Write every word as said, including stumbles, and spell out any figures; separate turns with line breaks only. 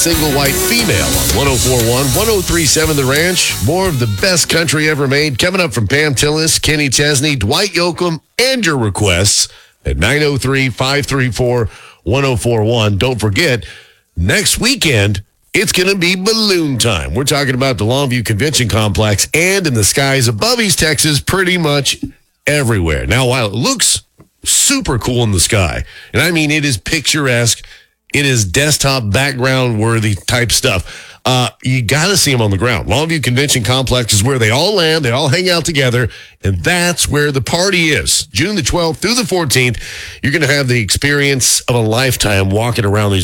Single white female on one oh four point one, one oh three point seven The Ranch. More of the best country ever made. Coming up from Pam Tillis, Kenny Chesney, Dwight Yoakam, and your requests at nine oh three, five three four, one oh four one. Don't forget, next weekend, it's going to be balloon time. We're talking about the Longview Convention Complex and in the skies above East Texas, pretty much everywhere. Now, while it looks super cool in the sky, and I mean it is picturesque, it is desktop background worthy type stuff. Uh, you got to see them on the ground. Longview Convention Complex is where they all land. They all hang out together, and that's where the party is. June the twelfth through the fourteenth, you're going to have the experience of a lifetime walking around these